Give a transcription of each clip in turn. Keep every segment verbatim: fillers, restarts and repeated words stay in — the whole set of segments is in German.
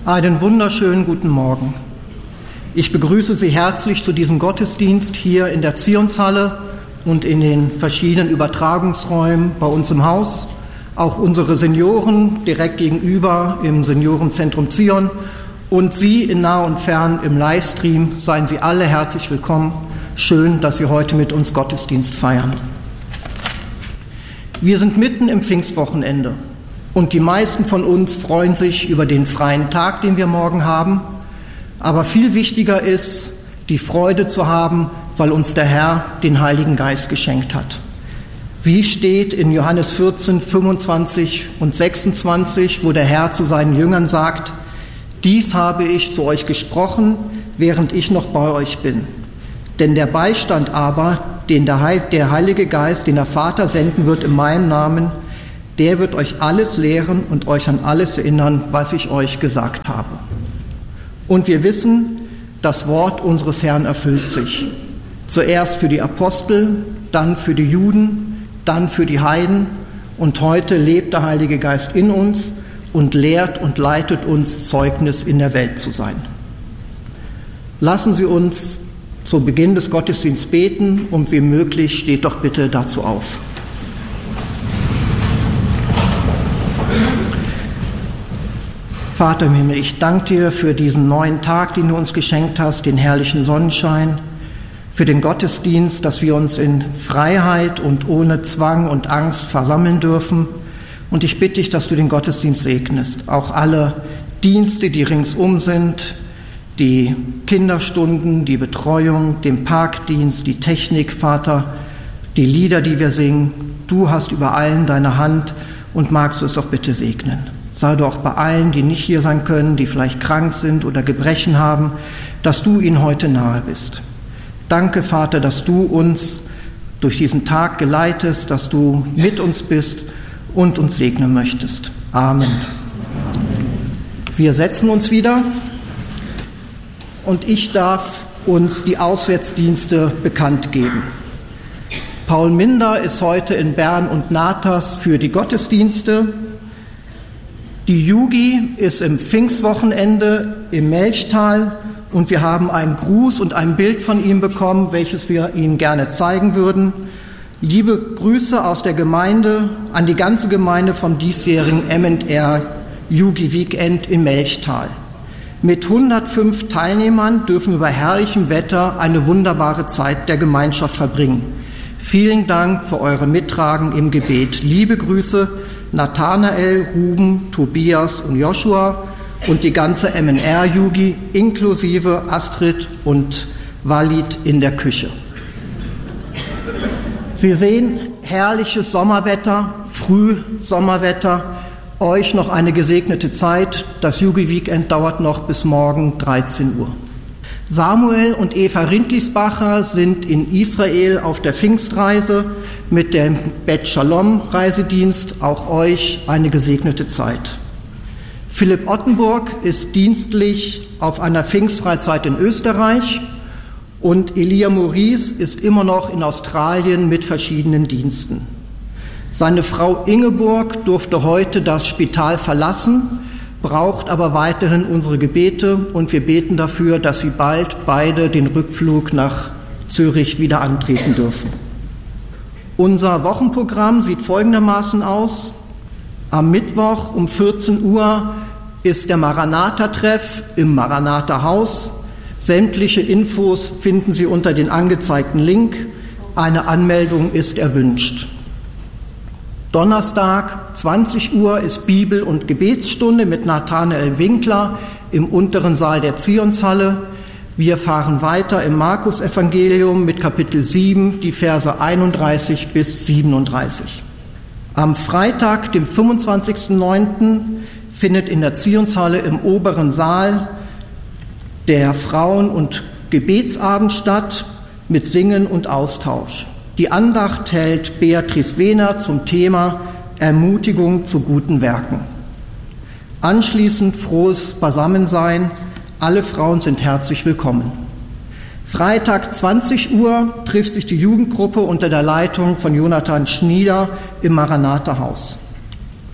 Einen wunderschönen guten Morgen. Ich begrüße Sie herzlich zu diesem Gottesdienst hier in der Zionshalle und in den verschiedenen Übertragungsräumen bei uns im Haus. Auch unsere Senioren direkt gegenüber im Seniorenzentrum Zion und Sie in nah und fern im Livestream. Seien Sie alle herzlich willkommen. Schön, dass Sie heute mit uns Gottesdienst feiern. Wir sind mitten im Pfingstwochenende. Und die meisten von uns freuen sich über den freien Tag, den wir morgen haben. Aber viel wichtiger ist, die Freude zu haben, weil uns der Herr den Heiligen Geist geschenkt hat. Wie steht in Johannes vierzehn, fünfundzwanzig und sechsundzwanzig, wo der Herr zu seinen Jüngern sagt: Dies habe ich zu euch gesprochen, während ich noch bei euch bin. Denn der Beistand aber, den der, Heil, der Heilige Geist, den der Vater senden wird in meinem Namen, der wird euch alles lehren und euch an alles erinnern, was ich euch gesagt habe. Und wir wissen, das Wort unseres Herrn erfüllt sich. Zuerst für die Apostel, dann für die Juden, dann für die Heiden. Und heute lebt der Heilige Geist in uns und lehrt und leitet uns, Zeugnis in der Welt zu sein. Lassen Sie uns zu Beginn des Gottesdienstes beten und wie möglich steht doch bitte dazu auf. Vater im Himmel, ich danke dir für diesen neuen Tag, den du uns geschenkt hast, den herrlichen Sonnenschein, für den Gottesdienst, dass wir uns in Freiheit und ohne Zwang und Angst versammeln dürfen. Und ich bitte dich, dass du den Gottesdienst segnest, auch alle Dienste, die ringsum sind, die Kinderstunden, die Betreuung, den Parkdienst, die Technik, Vater, die Lieder, die wir singen. Du hast über allen deine Hand und magst du es doch bitte segnen. Sei du auch bei allen, die nicht hier sein können, die vielleicht krank sind oder Gebrechen haben, dass du ihnen heute nahe bist. Danke, Vater, dass du uns durch diesen Tag geleitest, dass du mit uns bist und uns segnen möchtest. Amen. Wir setzen uns wieder und ich darf uns die Auswärtsdienste bekannt geben. Paul Minder ist heute in Bern und Natas für die Gottesdienste. Die Jugi ist im Pfingstwochenende im Melchtal und wir haben einen Gruß und ein Bild von ihm bekommen, welches wir Ihnen gerne zeigen würden. Liebe Grüße aus der Gemeinde an die ganze Gemeinde vom diesjährigen M und R Jugi Weekend im Melchtal. Mit hundertfünf Teilnehmern dürfen wir bei herrlichem Wetter eine wunderbare Zeit der Gemeinschaft verbringen. Vielen Dank für eure Mittragen im Gebet. Liebe Grüße, Nathanael, Ruben, Tobias und Joshua und die ganze M und R-Jugi inklusive Astrid und Walid in der Küche. Sie sehen herrliches Sommerwetter, Frühsommerwetter, euch noch eine gesegnete Zeit. Das Jugi-Weekend dauert noch bis morgen dreizehn Uhr. Samuel und Eva Rindlisbacher sind in Israel auf der Pfingstreise mit dem Bet Shalom Reisedienst. Auch euch eine gesegnete Zeit. Philipp Ottenburg ist dienstlich auf einer Pfingstfreizeit in Österreich und Elia Maurice ist immer noch in Australien mit verschiedenen Diensten. Seine Frau Ingeborg durfte heute das Spital verlassen, braucht aber weiterhin unsere Gebete und wir beten dafür, dass sie bald beide den Rückflug nach Zürich wieder antreten dürfen. Unser Wochenprogramm sieht folgendermaßen aus. Am Mittwoch um vierzehn Uhr ist der Maranatha-Treff im Maranatha-Haus. Sämtliche Infos finden Sie unter den angezeigten Link. Eine Anmeldung ist erwünscht. Donnerstag, zwanzig Uhr, ist Bibel- und Gebetsstunde mit Nathanael Winkler im unteren Saal der Zionshalle. Wir fahren weiter im Markus-Evangelium mit Kapitel sieben, die Verse einunddreißig bis siebenunddreißig. Am Freitag, dem fünfundzwanzigsten neunten findet in der Zionshalle im oberen Saal der Frauen- und Gebetsabend statt mit Singen und Austausch. Die Andacht hält Beatrice Wehner zum Thema Ermutigung zu guten Werken. Anschließend frohes Beisammensein. Alle Frauen sind herzlich willkommen. Freitag zwanzig Uhr trifft sich die Jugendgruppe unter der Leitung von Jonathan Schnieder im Maranatha-Haus.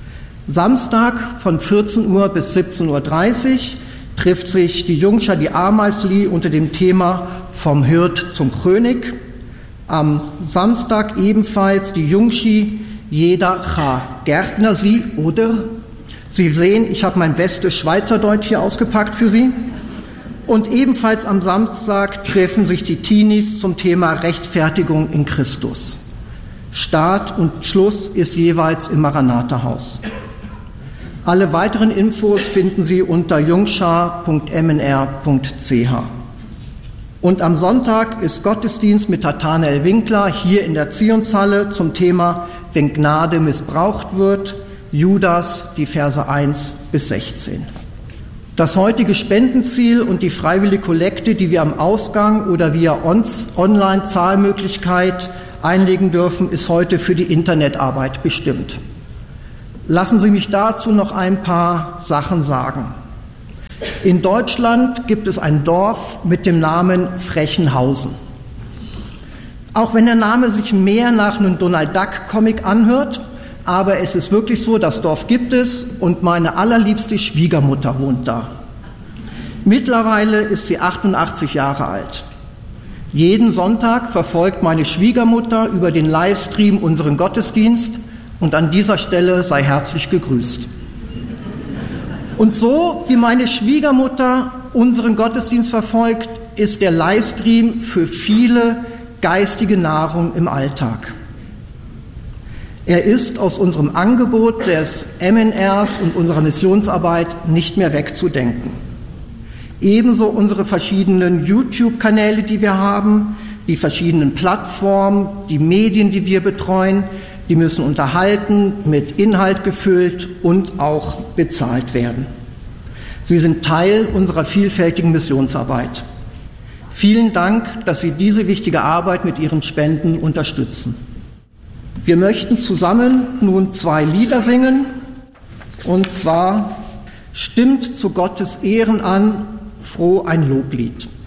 Samstag von vierzehn Uhr bis siebzehn Uhr dreißig trifft sich die Jungschar, die Ameisli, unter dem Thema Vom Hirt zum König. Am Samstag ebenfalls die Jungschi Jeder Cha Gärtner Sie, oder? Sie sehen, ich habe mein bestes Schweizerdeutsch hier ausgepackt für Sie. Und ebenfalls am Samstag treffen sich die Teenies zum Thema Rechtfertigung in Christus. Start und Schluss ist jeweils im Maranatha-Haus. Alle weiteren Infos finden Sie unter jungschar punkt m n r punkt c h. Und am Sonntag ist Gottesdienst mit Nathanael Winkler hier in der Zionshalle zum Thema Wenn Gnade missbraucht wird, Judas, die Verse eins bis sechzehn. Das heutige Spendenziel und die freiwillige Kollekte, die wir am Ausgang oder via Online-Zahlmöglichkeit einlegen dürfen, ist heute für die Internetarbeit bestimmt. Lassen Sie mich dazu noch ein paar Sachen sagen. In Deutschland gibt es ein Dorf mit dem Namen Frechenhausen. Auch wenn der Name sich mehr nach einem Donald Duck Comic anhört, aber es ist wirklich so, das Dorf gibt es und meine allerliebste Schwiegermutter wohnt da. Mittlerweile ist sie achtundachtzig Jahre alt. Jeden Sonntag verfolgt meine Schwiegermutter über den Livestream unseren Gottesdienst und an dieser Stelle sei herzlich gegrüßt. Und so wie meine Schwiegermutter unseren Gottesdienst verfolgt, ist der Livestream für viele geistige Nahrung im Alltag. Er ist aus unserem Angebot des M N Rs und unserer Missionsarbeit nicht mehr wegzudenken. Ebenso unsere verschiedenen YouTube-Kanäle, die wir haben, die verschiedenen Plattformen, die Medien, die wir betreuen, die müssen unterhalten, mit Inhalt gefüllt und auch bezahlt werden. Sie sind Teil unserer vielfältigen Missionsarbeit. Vielen Dank, dass Sie diese wichtige Arbeit mit Ihren Spenden unterstützen. Wir möchten zusammen nun zwei Lieder singen, und zwar Stimmt zu Gottes Ehren an, froh ein Loblied.